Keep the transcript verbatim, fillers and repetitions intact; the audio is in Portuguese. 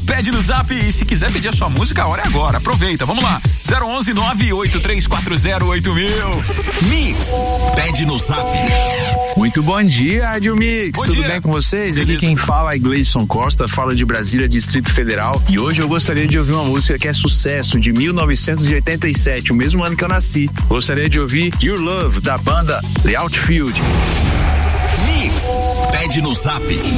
pede no zap e se quiser pedir a sua música, a hora é agora. Aproveita, vamos lá. zero onze nove oito três quatro zero oito mil. Mix, pede no zap. Muito bom dia, Rádio Mix. Bom Tudo dia. bem com vocês? Beleza. Aqui quem fala é Gleison Costa, fala de Brasília, Distrito Federal. E hoje eu gostaria de ouvir uma música que é sucesso, de mil novecentos e oitenta e sete, o mesmo ano que eu nasci. Gostaria de ouvir Your Love, da banda The Outfield. Mix, pede no zap.